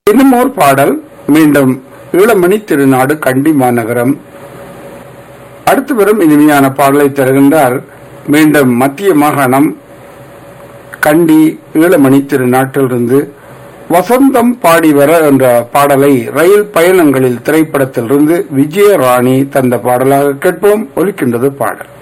இன்னும் ஒரு பாடல் மீண்டும் ஈழமணி திருநாடு கண்டி மாநகரம். அடுத்து வரும் இனிமையான பாடலை தருகின்றார் மீண்டும் மத்திய மாகாணம் கண்டி ஈழமணி திருநாட்டிலிருந்து வசந்தம் பாடி வர என்ற பாடலை ரயில் பயணங்களில் திரைப்படத்திலிருந்து விஜயராணி தந்த பாடலாக கேட்போம். ஒலிக்கின்றது பாடல்.